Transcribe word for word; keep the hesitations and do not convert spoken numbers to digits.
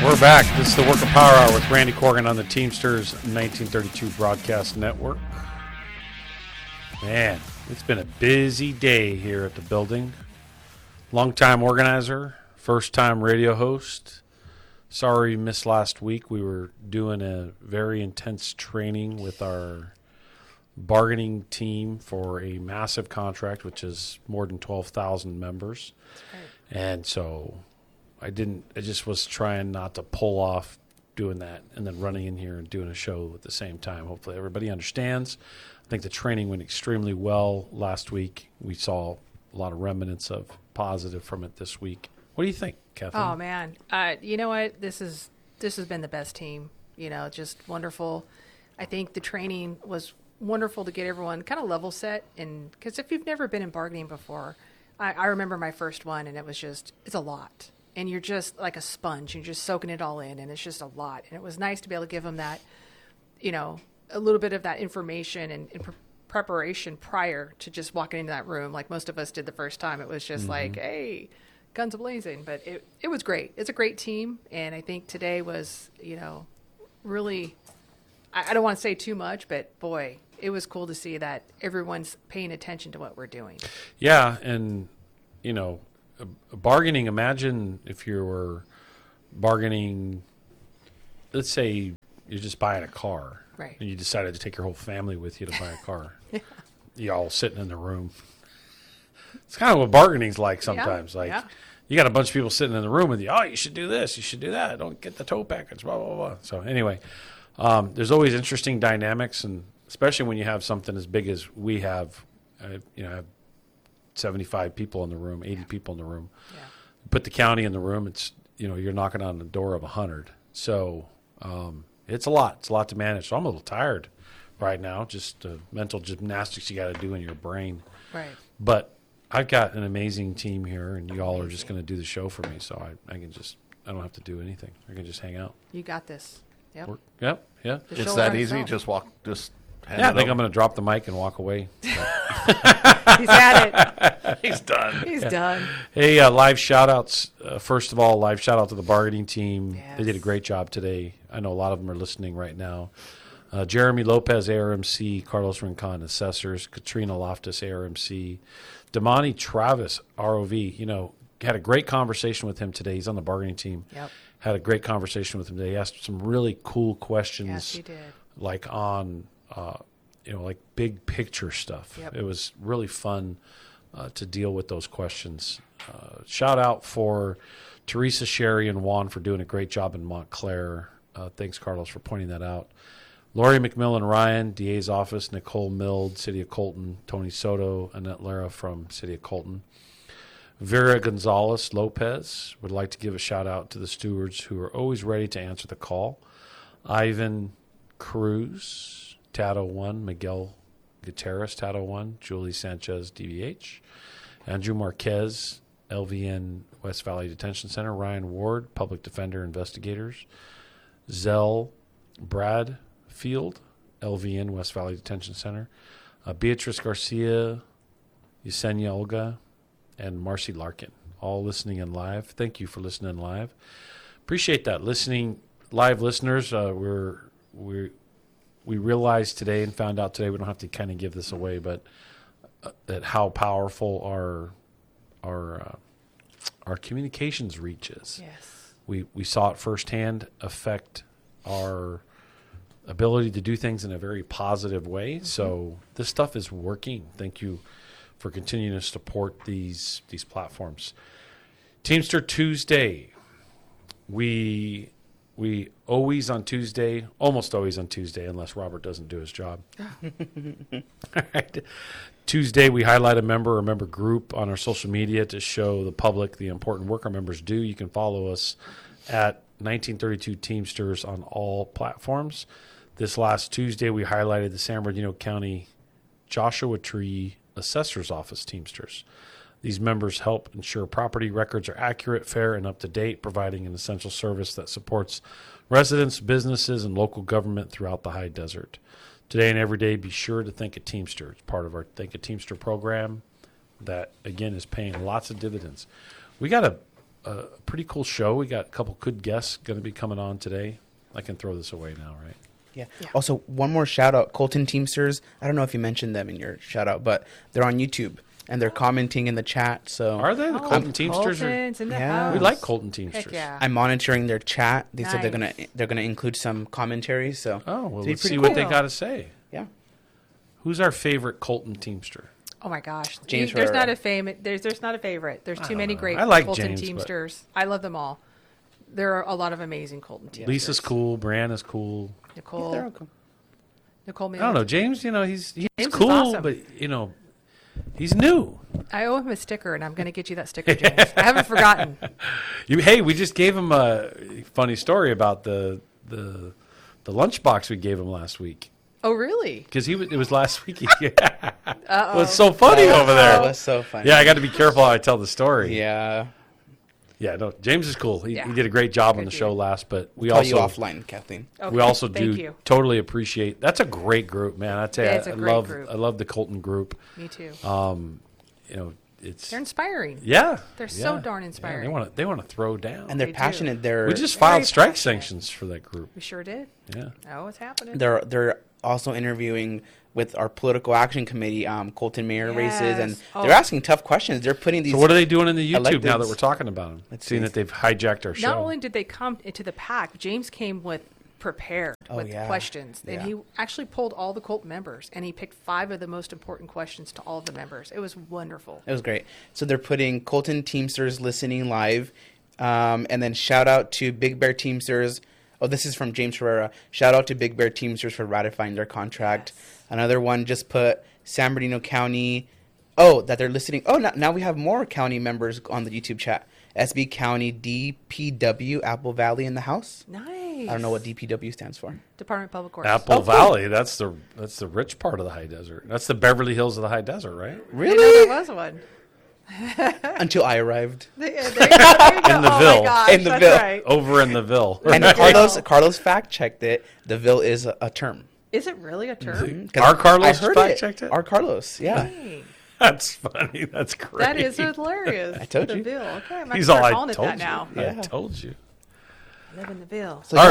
We're back. This is the Working Power Hour with Randy Corgan on the Teamsters nineteen thirty-two Broadcast Network. Man, it's been a busy day here at the building. Long-time organizer, first-time radio host. Sorry we missed last week. We were doing a very intense training with our bargaining team for a massive contract, which is more than twelve thousand members. And so I didn't, I just was trying not to pull off doing that and then running in here and doing a show at the same time. Hopefully everybody understands. I think the training went extremely well last week. We saw a lot of remnants of positive from it this week. What do you think, Kathleen? Oh, man. Uh, you know what? This is this has been the best team. You know, just wonderful. I think the training was wonderful to get everyone kind of level set. And because if you've never been in bargaining before, I, I remember my first one, and it was just, it's a lot. And you're just like a sponge. You're just soaking it all in, and it's just a lot. And it was nice to be able to give them that, you know, a little bit of that information and, and pre- preparation prior to just walking into that room like most of us did the first time. It was just mm-hmm. like, hey, guns a-blazing. But it, it was great. It's a great team. And I think today was, you know, really, I, I don't want to say too much, but boy, it was cool to see that everyone's paying attention to what we're doing. Yeah, and, you know, bargaining, imagine if you were bargaining, let's say you're just buying a car. Right. And you decided to take your whole family with you to buy a car. Yeah. You all sitting in the room. It's kind of what bargaining's like sometimes. Yeah. Like yeah. you got a bunch of people sitting in the room with you. Oh, you should do this. You should do that. Don't get the tow package, blah, blah, blah. So anyway, um, there's always interesting dynamics, and especially when you have something as big as we have, uh, you know, I have seventy-five people in the room, eighty yeah. people in the room. Yeah. Put the county in the room, it's, you know, you're knocking on the door of one hundred. So um, it's a lot. It's a lot to manage. So I'm a little tired right now, just uh, mental gymnastics you got to do in your brain. Right. But I've got an amazing team here, and you all are just going to do the show for me, so I, I can just, I don't have to do anything. I can just hang out. You got this. Yep. Work. Yep. Yeah. The It's show that on easy. itself. Just walk. Just. Hand Yeah, I it think over. I'm going to drop the mic and walk away. He's at it. He's done. He's done. Hey, uh, live shout-outs. Uh, first of all, live shout-out to the bargaining team. Yes. They did a great job today. I know a lot of them are listening right now. Uh, Jeremy Lopez, A R M C, Carlos Rincon, Assessors, Katrina Loftus, A R M C, Damani Travis, R O V. You know, had a great conversation with him today. He's on the bargaining team. Yep. Had a great conversation with him today. He asked some really cool questions. Yes, he did. Like on, uh, you know, like big picture stuff. Yep. It was really fun uh, to deal with those questions. Uh, shout out for Teresa, Sherry, and Juan for doing a great job in Montclair. Uh, thanks, Carlos, for pointing that out. Lori McMillan Ryan, D A's office, Nicole Mild, City of Colton, Tony Soto, Annette Lara from City of Colton. Vera Gonzalez Lopez would like to give a shout out to the stewards who are always ready to answer the call. Ivan Cruz, Tato one, Miguel Gutierrez, Tato one, Julie Sanchez, D V H, Andrew Marquez, L V N West Valley Detention Center, Ryan Ward, Public Defender Investigators, Zell Bradfield, L V N West Valley Detention Center, uh, Beatrice Garcia, Yesenia Olga, and Marcy Larkin, all listening in live. Thank you for listening live. Appreciate that. Listening, live listeners, uh, we're, we're, we realized today and found out today, we don't have to kind of give this away, but uh, that how powerful our our uh, our communications reach is. Yes. We we saw it firsthand affect our ability to do things in a very positive way. Mm-hmm. So this stuff is working. Thank you for continuing to support these these platforms. Teamster Tuesday. We we always on Tuesday, almost always on Tuesday, unless Robert doesn't do his job. All right. Tuesday, we highlight a member or member group on our social media to show the public the important work our members do. You can follow us at nineteen thirty-two Teamsters on all platforms. This last Tuesday, we highlighted the San Bernardino County Joshua Tree Assessor's Office Teamsters. These members help ensure property records are accurate, fair, and up to date, providing an essential service that supports residents, businesses, and local government throughout the high desert. Today and every day, be sure to think a Teamster. It's part of our Think a Teamster program that, again, is paying lots of dividends. We got a a pretty cool show. We got a couple good guests going to be coming on today. I can throw this away now, right? Yeah. Yeah. Also, one more shout out, Colton Teamsters. I don't know if you mentioned them in your shout out, but they're on YouTube and they're commenting in the chat. So Are they? The Oh, Colton Teamsters are. Colton's in the Yeah. house. We like Colton Teamsters. Heck yeah. I'm monitoring their chat. They said they're gonna Nice. they're gonna include some commentary. So Oh, well, it'd be let's pretty see what cool. they got to say. Yeah. Who's our favorite Colton Teamster? Oh my gosh, James You- there's Herrera. not a fame. There's there's not a favorite. There's I too don't many know. great I like Colton James, but- Teamsters. I love them all. There are a lot of amazing Colton Teamsters. Lisa's cool. Brianna's cool. Nicole. They're all cool. Nicole I Miller. don't know. James, you know, he's he's James is cool, awesome. but, you know, he's new. I owe him a sticker, and I'm going to get you that sticker, James. I haven't forgotten. You, hey, we just gave him a funny story about the the the lunchbox we gave him last week. Oh, really? Because he was, it was last week. It Uh-oh. was so funny That was- over That there. was so funny. Yeah, I got to be careful how I tell the story. Yeah. Yeah, no, James is cool. He, Yeah. he did a great job on Good the show dude. last, but we Call you also offline, Kathleen. Okay, we also thank do you. totally appreciate. That's a great group, man. I tell you, Yeah, it's a I great love group. I love the Colton group. Me too. Um, you know, it's They're inspiring. yeah, They're so yeah. darn Yeah, inspiring. they want to they want to throw down. And they're They do. passionate. They're we just Very filed strike passionate. sanctions for that group. We sure did. Yeah. Oh, it's happening. they're they're also interviewing with our political action committee, um, Colton mayor races, and Yes. Oh. they're asking tough questions. They're putting these. So what are they doing in the YouTube electives. now that we're talking about them? Let's Seeing see. that they've hijacked our show. Not only did they come into the pack, James came with prepared Oh, with yeah. questions, and Yeah. he actually pulled all the Colt members, and he picked five of the most important questions to all of the members. It was wonderful. It was great. So they're putting Colton Teamsters listening live, um, and then shout out to Big Bear Teamsters. Oh, this is from James Herrera. Shout out to Big Bear Teamsters for ratifying their contract. Yes. Another one just put San Bernardino County. Oh, that they're listening. Oh, now, now we have more county members on the YouTube chat. S B County, D P W, Apple Valley in the house. Nice. I don't know what D P W stands for. Department of Public Works. Apple Oh, cool. Valley. That's the that's the rich part of the high desert. That's the Beverly Hills of the high desert, right? I didn't Really? know there was one. Until I arrived. There, there you go. There you go. In the oh Ville. my gosh, In the that's Ville. right. Over in the Ville. And Right. Carlos Carlos fact checked it. The Ville is a, a term. Is it really a term? 'Cause Our Carlos I heard fact checked it? Our Carlos, yeah. Dang. That's funny. That's great. That is hilarious. I told the you. Ville. Okay, I'm He's start all I calling it told that you. now. I Yeah. told you. Live in the Ville. So All